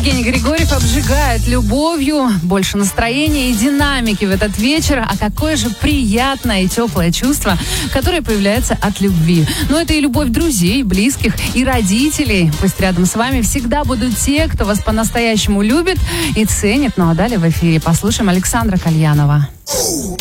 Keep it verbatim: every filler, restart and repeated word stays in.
Евгений Григорьев обжигает любовью, больше настроения и динамики в этот вечер. А какое же приятное и теплое чувство, которое появляется от любви. Но это и любовь друзей, близких и родителей. Пусть рядом с вами всегда будут те, кто вас по-настоящему любит и ценит. Ну а далее в эфире послушаем Александра Кальянова.